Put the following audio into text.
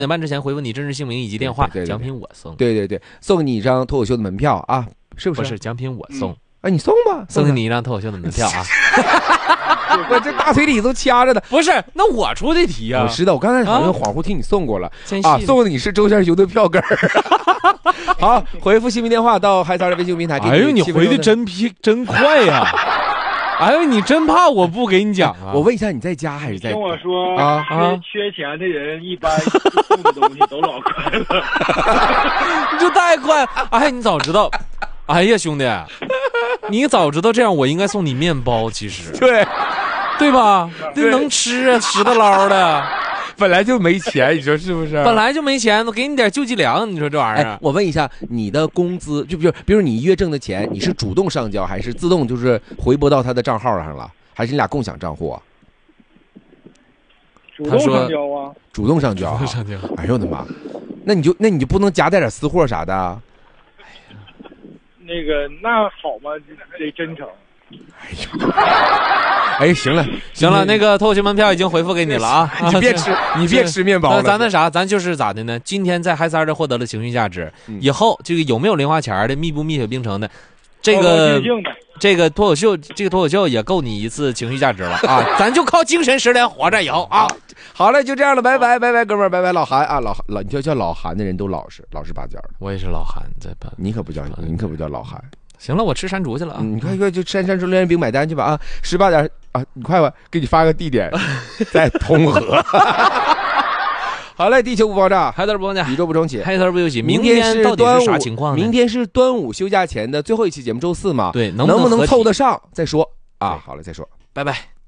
点半之前回复你真实姓名以及电话，奖品我送。 对，送你一张脱口秀的门票啊，是不是？ 不是，奖品我送。 你送吧， 送你一张脱口秀的门票啊！ 我这大腿里都掐着呢。 不是，那我出的题啊！ 我知道，我刚才好像恍惚听你送过了啊， 送的你是周先生的票根儿。好，回复姓名电话到嗨3的微信平台。 哎呦，你回的真快呀！哎呦，你真怕我不给你讲啊？ 我问一下，你在家还是在？ 听我说缺钱的人一般送的东西都老快了。 你就太快！哎，你早知道。哎呀，兄弟，你早知道这样，我应该送你面包。其实，对吧？这能吃啊，实的捞的。 本来就没钱，你说是不是？ 本来就没钱，我给你点救济粮，你说这玩意儿？ 我问一下，你的工资就比如你一月挣的钱，你是主动上交还是自动就是回拨到他的账号上了，还是你俩共享账户啊？ 主动上交啊！ 主动上交。哎呦我的妈！那你就不能夹带点私货啥的？ 那好吗？得真诚。 哎，行了， 那个脱口秀门票已经回复给你了啊！ 你别吃面包了。 咱那啥，咱就是咋的呢？今天在嗨3这获得了情绪价值，以后这个有没有零花钱的，密不密雪冰城的，这个脱口秀也够你一次情绪价值了啊！咱就靠精神食粮活着以后啊！ 好了，就这样了，拜拜，哥们儿，拜拜，老韩啊，老你叫老韩的人都老实巴交的。 我也是老韩， 你可不叫老韩。 行了，我吃山竹去了啊！ 你快就山竹连饼买单去吧啊！18点啊，你快吧，给你发个地点，在通河。好嘞，地球不爆炸， 嗨3不放假， 宇宙不重启， 嗨3不休息。 明天到底是啥情况呢？ 明天是端午休假前的最后一期节目，周4嘛， 对， 能不能凑得上再说啊？好了，再说， 拜拜。